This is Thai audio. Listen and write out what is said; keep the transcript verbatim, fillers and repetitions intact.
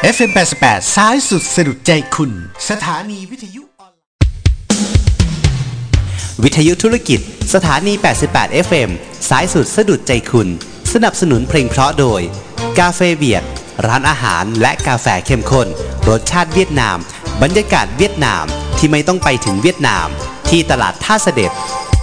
เอฟ เอ็ม แปดสิบแปดซ้ายสุดสะดุดใจคุณสถานีวิทยุออนไลน์วิทยุธุรกิจสถานีแปดสิบแปด เอฟ เอ็ม สายสุดสะดุดใจคุณสนับสนุนเพลงเพราะโดยกาเฟเบียดร้านอาหารและกาแฟเข้มข้นรสชาติเวียดนามบรรยากาศเวียดนามที่ไม่ต้องไปถึงเวียดนามที่ตลาดท่าเสด็จ